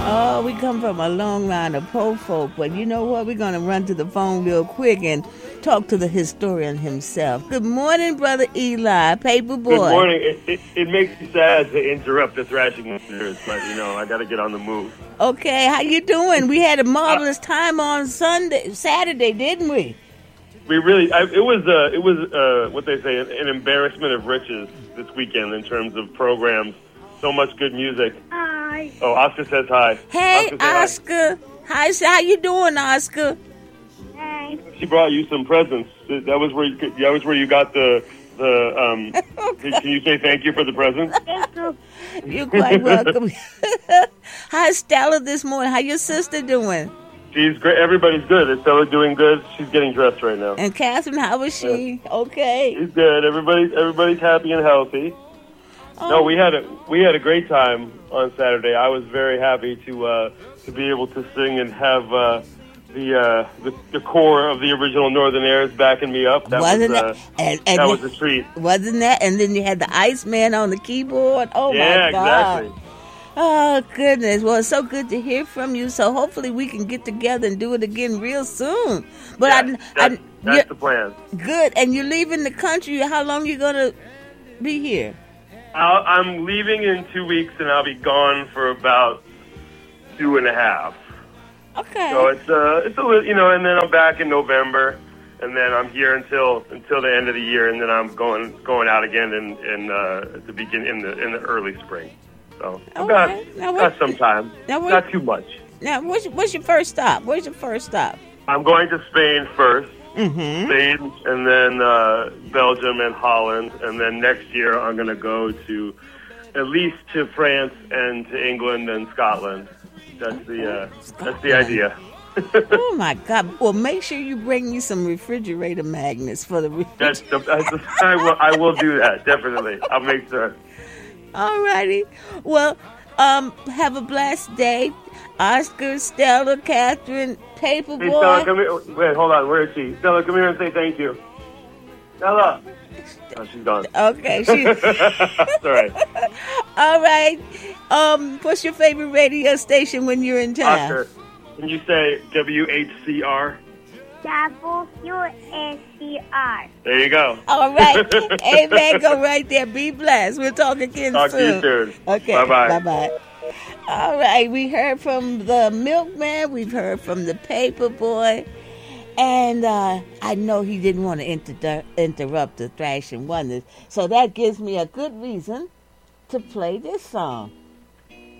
Oh, we come from a long line of po folk, but you know what? We're going to run to the phone real quick and talk to the historian himself. Good morning, Brother Eli, paper boy. Good morning. It makes me sad to interrupt the thrashing listeners, but I got to get on the move. Okay, how you doing? We had a marvelous time on Saturday, didn't we? We really, it was what they say, an embarrassment of riches this weekend in terms of programs. So much good music. Hi. Oh, Oscar says hi. Hey, Oscar. Hi, how you doing, Oscar? Hi. She brought you some presents. That was where you got the. Can you say thank you for the presents? Thank you. You're quite welcome. How's Stella this morning? How your sister doing? She's great. Everybody's good. Stella's doing good. She's getting dressed right now. And Catherine, how was she? Yeah. Okay. She's good. Everybody's happy and healthy. No, we had a great time on Saturday. I was very happy to be able to sing and have the core of the original Northern Airs backing me up. That was a treat. Wasn't that? And then you had the Iceman on the keyboard. Oh yeah, my God! Exactly. Oh goodness! Well, it's so good to hear from you. So hopefully we can get together and do it again real soon. But yeah, that's the plan. Good. And you're leaving the country. How long you gonna be here? I'm leaving in 2 weeks, and I'll be gone for about 2.5. Okay. So it's a little, and then I'm back in November, and then I'm here until the end of the year, and then I'm going out again to begin in the early spring. So I've got some time. Not too much. Now, what's your first stop? Where's your first stop? I'm going to Spain first. Mm-hmm. Spain, and then Belgium and Holland, and then next year I'm going to go to at least to France and to England and Scotland. That's the idea. Oh my God! Well, make sure you bring me some refrigerator magnets for the refrigerator. I will do that, definitely. I'll make sure. All righty. Well, have a blessed day. Oscar, Stella, Catherine, Paperboy. Hey, Stella, come here. Wait, hold on. Where is she? Stella, come here and say thank you. Stella. Oh, she's gone. Okay. Sorry. All right. What's your favorite radio station when you're in town? Oscar, can you say WHCR? WSCR. There you go. All right. Amen. Go right there. Be blessed. We'll talk again soon. Talk to you soon. Okay. Bye-bye. Bye-bye. All right. We heard from the milkman. We've heard from the paper boy. And I know he didn't want to interrupt the Thrashing Wonders. So that gives me a good reason to play this song.